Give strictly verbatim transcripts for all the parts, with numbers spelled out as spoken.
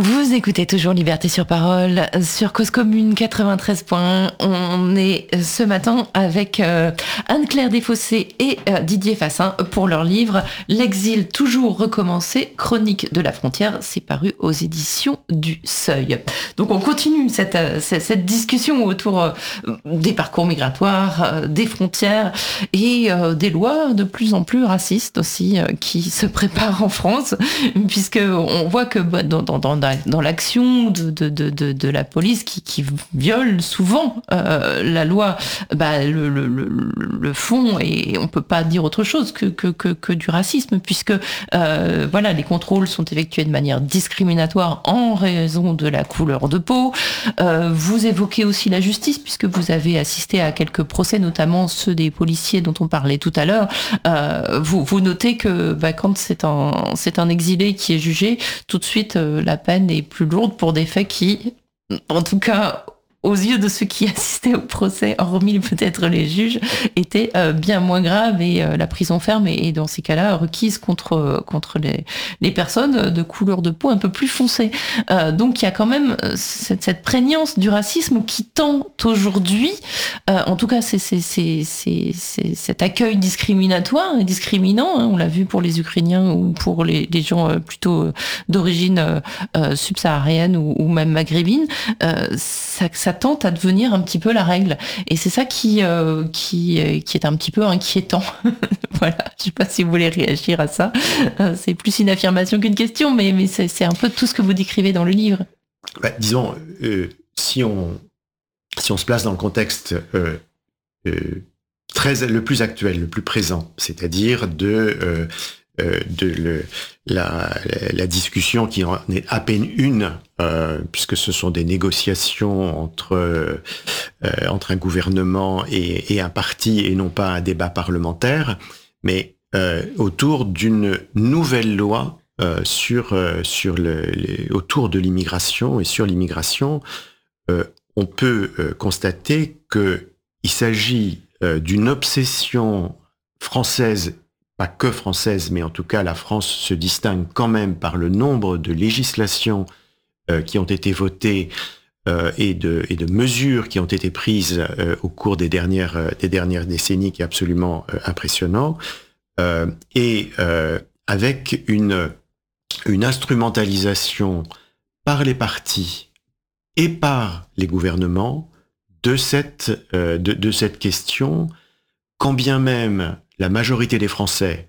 Vous écoutez toujours Liberté sur Parole sur Cause Commune quatre-vingt-treize point un. On est ce matin avec euh, Anne-Claire Desfossés et euh, Didier Fassin pour leur livre L'exil toujours recommencé, chronique de la frontière. C'est paru aux éditions du Seuil. Donc on continue cette, euh, cette discussion autour euh, des parcours migratoires, euh, des frontières et euh, des lois de plus en plus racistes aussi euh, qui se préparent en France, puisque on voit que bah, dans, dans, dans dans l'action de, de, de, de, de la police qui, qui viole souvent euh, la loi, bah, le, le, le, le fond, et on peut pas dire autre chose que, que, que, que du racisme, puisque euh, voilà, les contrôles sont effectués de manière discriminatoire en raison de la couleur de peau. Euh, vous évoquez aussi la justice, puisque vous avez assisté à quelques procès, notamment ceux des policiers dont on parlait tout à l'heure. Euh, vous, vous notez que bah, quand c'est un, c'est un exilé qui est jugé, tout de suite, euh, la peine est plus lourde pour des faits qui, en tout cas aux yeux de ceux qui assistaient au procès, hormis peut-être les juges, étaient euh, bien moins graves, et euh, la prison ferme est, est dans ces cas-là requise contre contre les les personnes de couleur de peau un peu plus foncée. Euh, donc il y a quand même cette, cette prégnance du racisme qui tend aujourd'hui, euh, en tout cas c'est c'est c'est c'est c'est cet accueil discriminatoire et discriminant, hein, on l'a vu pour les Ukrainiens ou pour les les gens euh, plutôt d'origine euh, euh, subsaharienne ou, ou même maghrébine, euh, ça ça tente à devenir un petit peu la règle, et c'est ça qui euh, qui qui est un petit peu inquiétant. Voilà, je sais pas si vous voulez réagir à ça. Euh, c'est plus une affirmation qu'une question, mais mais c'est, c'est un peu tout ce que vous décrivez dans le livre. Bah, disons, euh, si on si on se place dans le contexte euh, euh, très le plus actuel, le plus présent, c'est-à-dire de euh, Euh, de le, la, la discussion qui en est à peine une, euh, puisque ce sont des négociations entre euh, entre un gouvernement et, et un parti, et non pas un débat parlementaire, mais euh, autour d'une nouvelle loi euh, sur euh, sur le, les, autour de l'immigration et sur l'immigration. Euh, on peut euh, constater que il s'agit euh, d'une obsession française. Pas que française, mais en tout cas, la France se distingue quand même par le nombre de législations euh, qui ont été votées euh, et, de, et de mesures qui ont été prises euh, au cours des dernières, euh, des dernières décennies, qui est absolument euh, impressionnant, euh, et euh, avec une, une instrumentalisation par les partis et par les gouvernements de cette, euh, de, de cette question, quand bien même la majorité des Français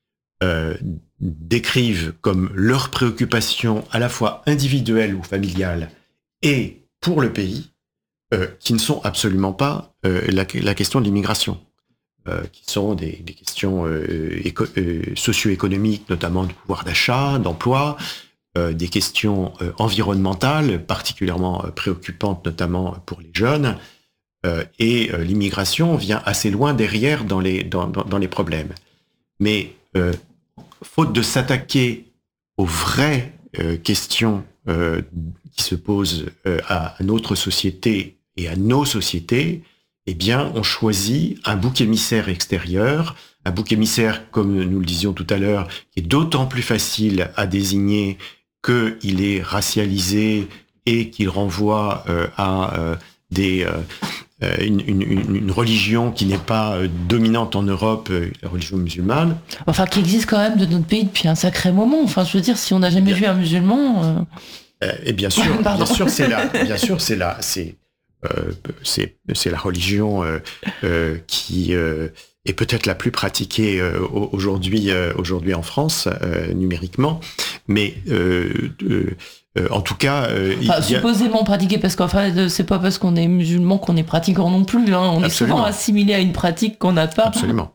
euh, décrivent comme leur préoccupation à la fois individuelle ou familiale et pour le pays, euh, qui ne sont absolument pas euh, la, la question de l'immigration, euh, qui sont des, des questions euh, éco- euh, socio-économiques, notamment de pouvoir d'achat, d'emploi, euh, des questions euh, environnementales particulièrement euh, préoccupantes, notamment pour les jeunes. Euh, et euh, l'immigration vient assez loin derrière dans les, dans, dans, dans les problèmes. Mais euh, faute de s'attaquer aux vraies euh, questions euh, qui se posent euh, à notre société et à nos sociétés, eh bien, on choisit un bouc émissaire extérieur, un bouc émissaire, comme nous le disions tout à l'heure, qui est d'autant plus facile à désigner qu'il est racialisé et qu'il renvoie euh, à euh, des... Euh, Une, une, une religion qui n'est pas dominante en Europe, la religion musulmane. Enfin, qui existe quand même de notre pays depuis un sacré moment. Enfin, je veux dire, si on n'a jamais bien, vu un musulman... Euh... Et bien sûr, bien sûr, c'est là, bien sûr, c'est là, c'est, euh, c'est, c'est la religion euh, euh, qui euh, est peut-être la plus pratiquée euh, aujourd'hui, euh, aujourd'hui en France, euh, numériquement, mais euh, euh, Euh, en tout cas, euh, enfin, il y a... supposément pratiqué, parce qu'enfin, c'est pas parce qu'on est musulman qu'on est pratiquant non plus. Hein. On Absolument. Est souvent assimilé à une pratique qu'on n'a pas. Absolument.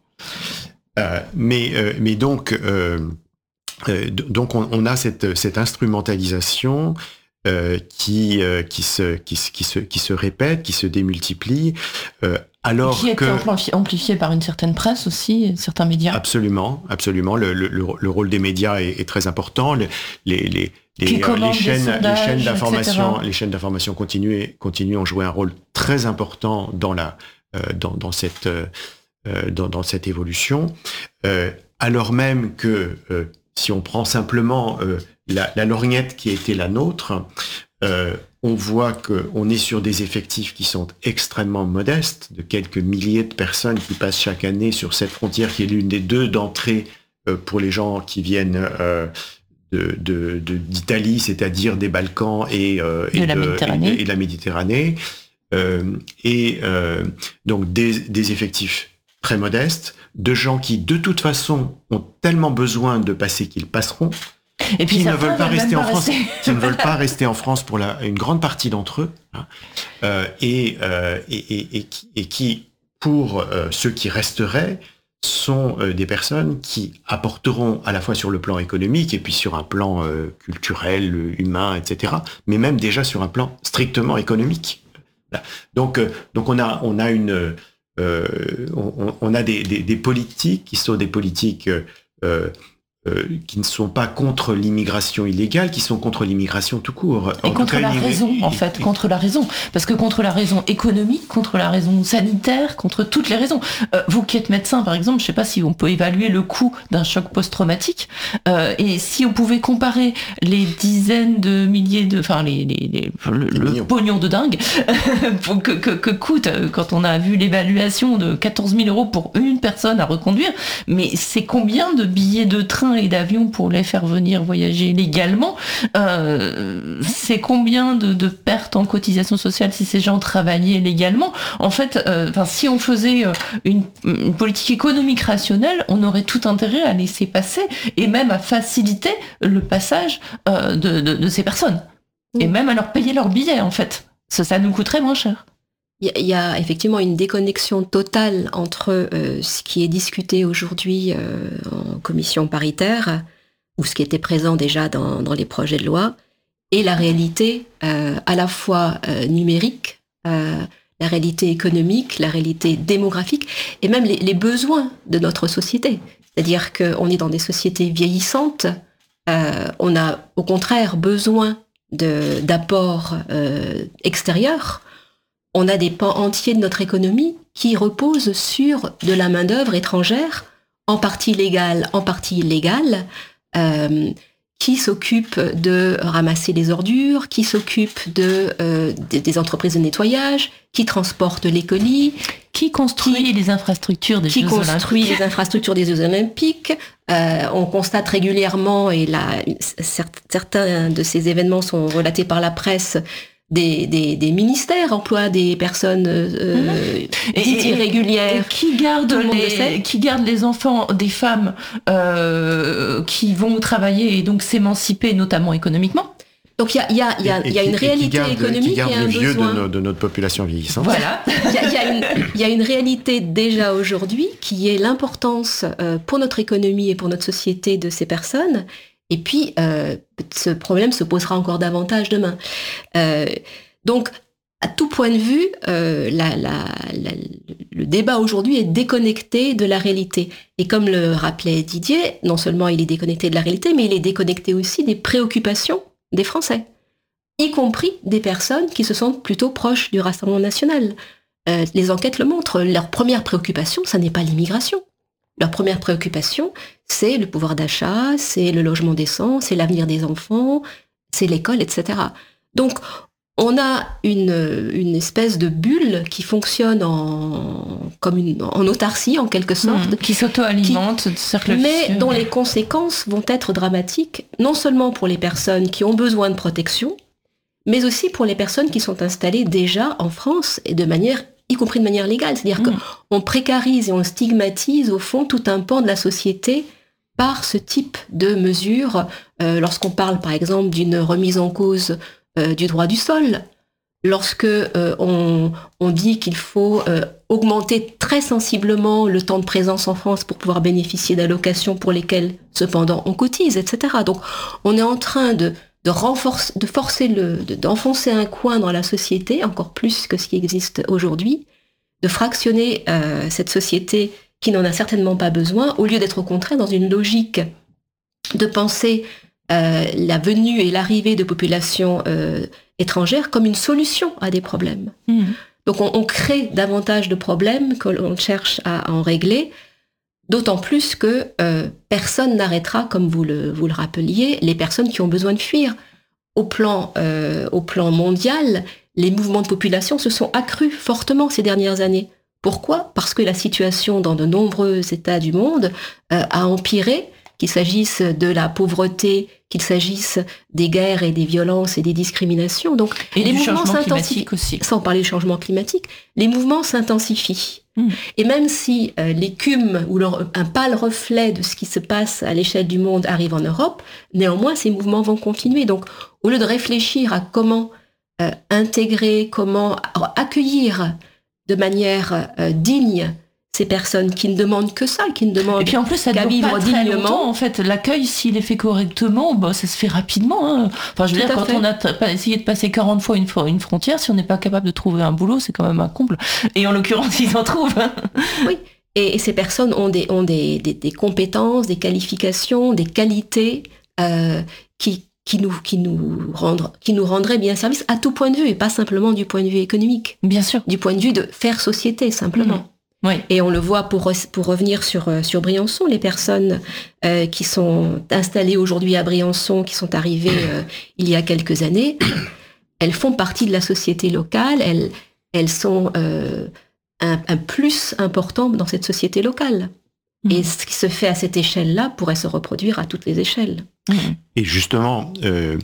Euh, mais, euh, mais donc, euh, euh, donc on, on a cette, cette instrumentalisation euh, qui, euh, qui, se, qui, qui, se, qui se répète, qui se démultiplie. Euh, alors qui est que... amplifié par une certaine presse aussi, certains médias. Absolument, absolument. Le, le, le rôle des médias est, est très important. Les, les, les, les, les chaînes, les chaînes d'information, les chaînes d'information continuent, continuent ont joué un rôle très important dans la, euh, dans, dans cette, euh, dans, dans cette évolution. Euh, alors même que, euh, si on prend simplement euh, la, la lorgnette qui a été la nôtre, euh, on voit qu'on est sur des effectifs qui sont extrêmement modestes, de quelques milliers de personnes qui passent chaque année sur cette frontière qui est l'une des deux d'entrée euh, pour les gens qui viennent euh, de, de, de, d'Italie, c'est-à-dire des Balkans et, euh, et, de, la de, et, et de la Méditerranée. Euh, et euh, donc des, des effectifs très modestes, de gens qui de toute façon ont tellement besoin de passer qu'ils passeront, et puis qui ne veulent pas rester en pas France, rester. qui ne veulent pas rester en France pour la, une grande partie d'entre eux, hein, euh, et, euh, et, et, et, qui, et qui, pour euh, ceux qui resteraient, sont euh, des personnes qui apporteront à la fois sur le plan économique et puis sur un plan euh, culturel, humain, et cetera, mais même déjà sur un plan strictement économique. Voilà. Donc, euh, donc on a, on a une, euh, on, on a des, des, des politiques qui sont des politiques euh, euh, qui ne sont pas contre l'immigration illégale, qui sont contre l'immigration tout court. Et en contre cas, la raison, en fait, et, contre la raison. Parce que contre la raison économique, contre la raison sanitaire, contre toutes les raisons. Euh, vous qui êtes médecin, par exemple, je ne sais pas si on peut évaluer le coût d'un choc post-traumatique. Euh, et si on pouvait comparer les dizaines de milliers de... Enfin, les, les, les, le, le pognon de dingue que, que, que coûte, quand on a vu l'évaluation de quatorze mille euros pour une personne à reconduire, mais c'est combien de billets de train et d'avion pour les faire venir voyager légalement, euh, c'est combien de, de pertes en cotisation sociale si ces gens travaillaient légalement. En fait, euh, si on faisait une, une politique économique rationnelle, on aurait tout intérêt à laisser passer et même à faciliter le passage euh, de, de, de ces personnes. Mmh. Et même à leur payer leur billet, en fait. Ça, ça nous coûterait moins cher. Il y a effectivement une déconnexion totale entre euh, ce qui est discuté aujourd'hui euh, en commission paritaire, ou ce qui était présent déjà dans, dans les projets de loi, et la réalité euh, à la fois euh, numérique, euh, la réalité économique, la réalité démographique, et même les, les besoins de notre société. C'est-à-dire qu'on est dans des sociétés vieillissantes, euh, on a au contraire besoin de, d'apports euh, extérieurs. On a des pans entiers de notre économie qui reposent sur de la main-d'œuvre étrangère, en partie légale, en partie illégale, euh, qui s'occupent de ramasser les ordures, qui s'occupent de, euh, de, des entreprises de nettoyage, qui transportent les colis, qui construit qui, les infrastructures des Jeux Olympiques. Qui construit les infrastructures des Jeux Olympiques. Euh, on constate régulièrement, et là, certains de ces événements sont relatés par la presse, Des, des, des ministères emploient des personnes euh, mmh. dites irrégulières. Et qui gardent les, qui gardent les enfants des femmes euh, qui vont travailler et donc s'émanciper, notamment économiquement. Donc il y a, y a, y a, et, y a une et réalité qui garde, économique qui garde et un le vieux besoin. De, no, de notre population vieillissante. Voilà. Il y a, y a une, y a une réalité déjà aujourd'hui qui est l'importance euh, pour notre économie et pour notre société de ces personnes. Et puis, euh, ce problème se posera encore davantage demain. Euh, donc, à tout point de vue, euh, la, la, la, le débat aujourd'hui est déconnecté de la réalité. Et comme le rappelait Didier, non seulement il est déconnecté de la réalité, mais il est déconnecté aussi des préoccupations des Français, y compris des personnes qui se sentent plutôt proches du Rassemblement national. Euh, les enquêtes le montrent, leur première préoccupation, ça n'est pas l'immigration. Leur première préoccupation, c'est le pouvoir d'achat, c'est le logement décent, c'est l'avenir des enfants, c'est l'école, et cetera. Donc, on a une, une espèce de bulle qui fonctionne en, comme une, en autarcie, en quelque sorte. Mmh, qui s'auto-alimente, qui, cercle mais vicieux. dont les conséquences vont être dramatiques, non seulement pour les personnes qui ont besoin de protection, mais aussi pour les personnes qui sont installées déjà en France, et de manière, y compris de manière légale. C'est-à-dire mmh. qu'on précarise et on stigmatise, au fond, tout un pan de la société par ce type de mesures. Euh, lorsqu'on parle, par exemple, d'une remise en cause Euh, du droit du sol, lorsque euh, on, on dit qu'il faut euh, augmenter très sensiblement le temps de présence en France pour pouvoir bénéficier d'allocations pour lesquelles, cependant, on cotise, et cetera. Donc, on est en train de, de, renforcer, de forcer le, de, d'enfoncer un coin dans la société, encore plus que ce qui existe aujourd'hui, de fractionner euh, cette société qui n'en a certainement pas besoin, au lieu d'être au contraire dans une logique de penser Euh, la venue et l'arrivée de populations euh, étrangères comme une solution à des problèmes. Mmh. Donc on, on crée davantage de problèmes que l'on cherche à, à en régler. D'autant plus que euh, personne n'arrêtera, comme vous le, vous le rappeliez, les personnes qui ont besoin de fuir. Au plan, euh, au plan mondial, les mouvements de population se sont accrus fortement ces dernières années. Pourquoi ? Parce que la situation dans de nombreux États du monde euh, a empiré, qu'il s'agisse de la pauvreté, qu'il s'agisse des guerres et des violences et des discriminations. Donc, et les du mouvements changement s'intensifient, climatique aussi. Sans parler du changement climatique, les mouvements s'intensifient. Mmh. Et même si euh, l'écume ou leur, un pâle reflet de ce qui se passe à l'échelle du monde arrive en Europe, néanmoins, ces mouvements vont continuer. Donc, au lieu de réfléchir à comment euh, intégrer, comment accueillir de manière euh, digne ces personnes qui ne demandent que ça, qui ne demandent et puis en plus ça qu'à dure vivre pas très dignement. Longtemps, en fait, l'accueil, s'il est fait correctement, bah, ça se fait rapidement. Hein. Enfin, je veux Tout dire, à quand fait. on a t- essayé de passer quarante fois une, une frontière, si on n'est pas capable de trouver un boulot, c'est quand même un comble. Et en l'occurrence, ils en trouvent. Hein. Oui. Et, et ces personnes ont des, ont des, des, des compétences, des qualifications, des qualités euh, qui qui nous, qui, nous rendre, qui nous rendraient bien service à tout point de vue, et pas simplement du point de vue économique. Bien sûr. Du point de vue de faire société, simplement. Mmh. Oui. Et on le voit pour, pour revenir sur, sur Briançon, les personnes euh, qui sont installées aujourd'hui à Briançon, qui sont arrivées euh, il y a quelques années, elles font partie de la société locale, elles, elles sont euh, un, un plus important dans cette société locale. Mmh. Et ce qui se fait à cette échelle-là pourrait se reproduire à toutes les échelles. Mmh. Et justement, euh,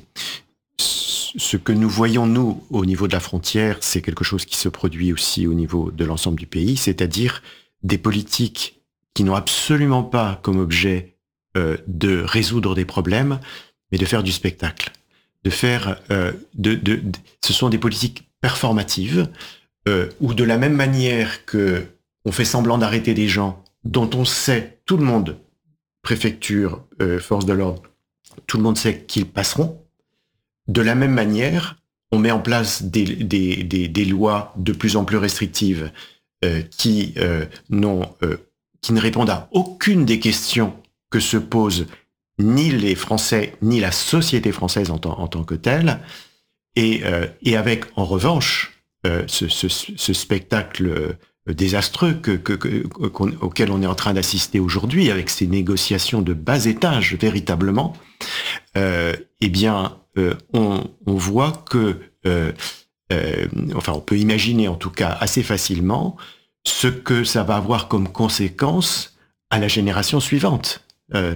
ce que nous voyons, nous, au niveau de la frontière, c'est quelque chose qui se produit aussi au niveau de l'ensemble du pays, c'est-à-dire des politiques qui n'ont absolument pas comme objet euh, de résoudre des problèmes, mais de faire du spectacle. De faire, euh, de, de, de, ce sont des politiques performatives, euh, où de la même manière que on fait semblant d'arrêter des gens dont on sait, tout le monde, préfecture, euh, force de l'ordre, tout le monde sait qu'ils passeront. De la même manière, on met en place des, des, des, des lois de plus en plus restrictives euh, qui, euh, n'ont, euh, qui ne répondent à aucune des questions que se posent ni les Français, ni la société française en, en tant que telle. Et, euh, et avec, en revanche, euh, ce, ce, ce spectacle désastreux que, que, que, qu'on, auquel on est en train d'assister aujourd'hui, avec ces négociations de bas étage, véritablement, euh, eh bien, euh, on, on voit que, euh, euh, enfin, on peut imaginer en tout cas assez facilement ce que ça va avoir comme conséquence à la génération suivante. Euh,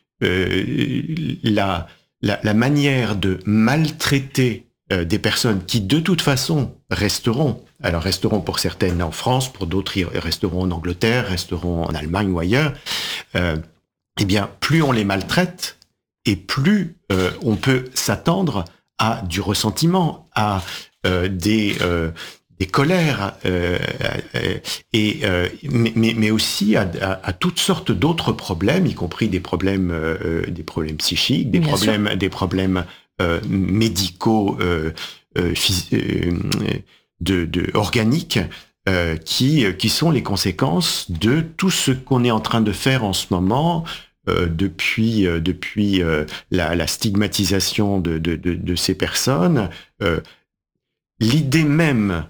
euh, la, la, la manière de maltraiter euh, des personnes qui, de toute façon, resteront, alors resteront pour certaines en France, pour d'autres ils resteront en Angleterre, resteront en Allemagne ou ailleurs, euh, eh bien, plus on les maltraite, et plus euh, on peut s'attendre à du ressentiment, à euh, des, euh, des colères, euh, euh, et, euh, mais, mais aussi à, à, à toutes sortes d'autres problèmes, y compris des problèmes, euh, des problèmes psychiques, des Bien problèmes, sûr. des problèmes euh, médicaux, euh, euh, phys- euh, de, de organiques, euh, qui, qui sont les conséquences de tout ce qu'on est en train de faire en ce moment. Euh, depuis euh, depuis euh, la, la stigmatisation de, de, de, de ces personnes, euh, l'idée même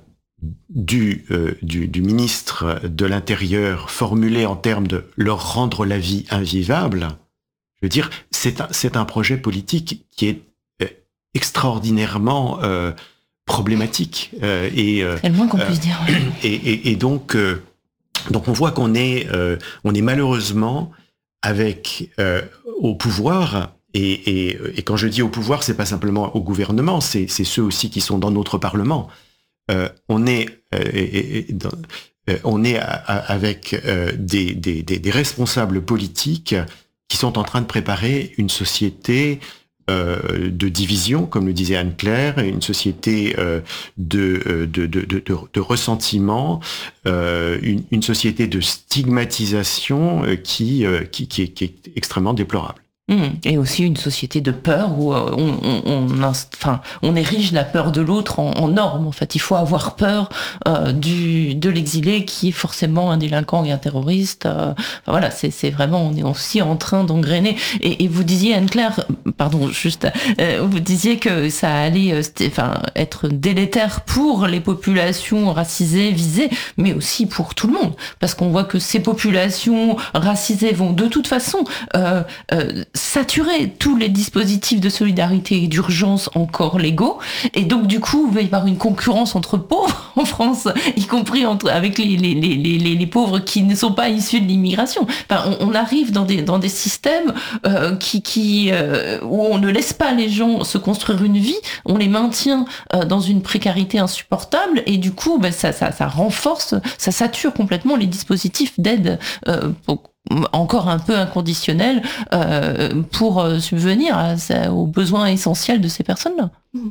du, euh, du, du ministre de l'Intérieur formulée en termes de leur rendre la vie invivable, je veux dire, c'est un, c'est un projet politique qui est euh, extraordinairement euh, problématique. Euh, et, euh, C'est le moins qu'on puisse dire. Et, et, et donc, euh, donc on voit qu'on est, euh, on est malheureusement avec euh, au pouvoir, et, et, et quand je dis au pouvoir, c'est pas simplement au gouvernement, c'est, c'est ceux aussi qui sont dans notre Parlement. Euh, on est, euh, et, et, dans, euh, on est à, à, avec euh, des, des, des, des responsables politiques qui sont en train de préparer une société euh, de division, comme le disait Anne-Claire, une société euh, de, de, de, de, de, de ressentiment, euh, une, une société de stigmatisation euh, qui, euh, qui, qui, est, qui est extrêmement déplorable. Mmh. Et aussi une société de peur où on, on, on, enfin, on érige la peur de l'autre en, en norme. En fait, il faut avoir peur euh, du, de l'exilé qui est forcément un délinquant et un terroriste. Euh, enfin, voilà, c'est, c'est vraiment, on est aussi en train d'engrainer. Et, et vous disiez, Anne-Claire, pardon, juste, euh, vous disiez que ça allait, euh, enfin, être délétère pour les populations racisées, visées, mais aussi pour tout le monde, parce qu'on voit que ces populations racisées vont de toute façon euh, euh, saturer tous les dispositifs de solidarité et d'urgence encore légaux, et donc du coup il va y avoir une concurrence entre pauvres en France, y compris entre, avec les, les, les, les, les pauvres qui ne sont pas issus de l'immigration. Enfin, on, on arrive dans des, dans des systèmes euh, qui, qui, euh, où on ne laisse pas les gens se construire une vie, on les maintient euh, dans une précarité insupportable, et du coup ben, ça, ça, ça renforce, ça sature complètement les dispositifs d'aide euh, pour, encore un peu inconditionnel euh, pour subvenir à, à, aux besoins essentiels de ces personnes-là.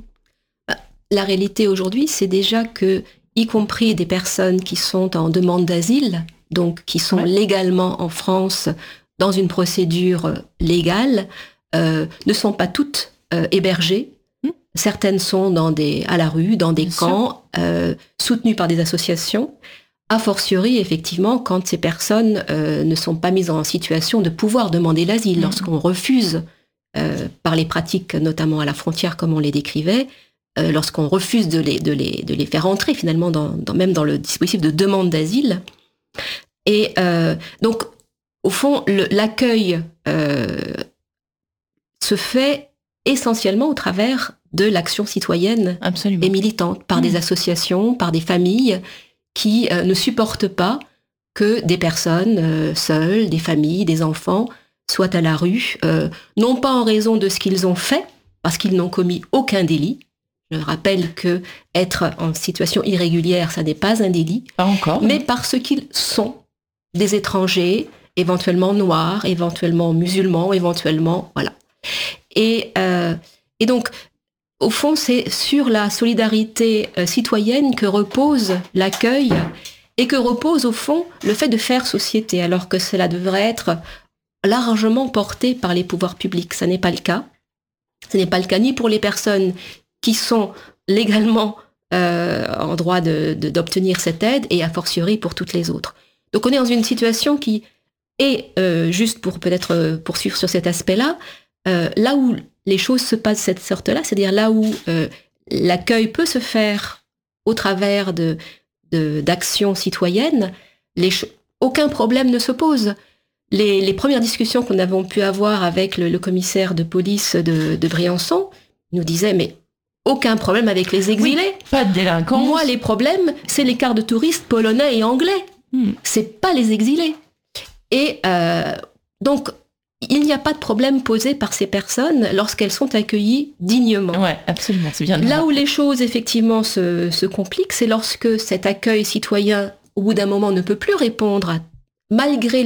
La réalité aujourd'hui, c'est déjà que, y compris des personnes qui sont en demande d'asile, donc qui sont ouais. légalement en France dans une procédure légale, euh, ne sont pas toutes euh, hébergées. Mmh. Certaines sont dans des, à la rue, dans des Bien camps, euh, soutenues par des associations. A fortiori, effectivement, quand ces personnes euh, ne sont pas mises en situation de pouvoir demander l'asile, mmh. lorsqu'on refuse, euh, par les pratiques, notamment à la frontière, comme on les décrivait, euh, lorsqu'on refuse de les, de, les, de les faire entrer, finalement, dans, dans, même dans le dispositif de demande d'asile. Et euh, donc, au fond, le, l'accueil euh, se fait essentiellement au travers de l'action citoyenne Absolument. Et militante, par mmh. des associations, par des familles, qui euh, ne supportent pas que des personnes euh, seules, des familles, des enfants, soient à la rue, euh, non pas en raison de ce qu'ils ont fait, parce qu'ils n'ont commis aucun délit. Je rappelle que être en situation irrégulière, ça n'est pas un délit. Pas encore. Mais parce qu'ils sont des étrangers, éventuellement noirs, éventuellement musulmans, éventuellement... Voilà. Et, euh, et donc... Au fond, c'est sur la solidarité euh, citoyenne que repose l'accueil et que repose, au fond, le fait de faire société, alors que cela devrait être largement porté par les pouvoirs publics. Ce n'est pas le cas. Ce n'est pas le cas ni pour les personnes qui sont légalement euh, en droit de, de, d'obtenir cette aide, et a fortiori pour toutes les autres. Donc on est dans une situation qui est, euh, juste pour peut-être poursuivre sur cet aspect-là, euh, là où les choses se passent de cette sorte-là, c'est-à-dire là où euh, l'accueil peut se faire au travers de, de, d'actions citoyennes, les ch- aucun problème ne se pose. Les, les premières discussions qu'on avons pu avoir avec le, le commissaire de police de, de Briançon nous disait mais aucun problème avec les exilés. Oui, pas de délinquance. Moi, les problèmes, c'est les quarts de touristes polonais et anglais. Hmm. C'est pas les exilés. Et euh, donc, il n'y a pas de problème posé par ces personnes lorsqu'elles sont accueillies dignement. Ouais, absolument, c'est bien. Là où les choses, effectivement, se, se compliquent, c'est lorsque cet accueil citoyen, au bout d'un moment, ne peut plus répondre à, malgré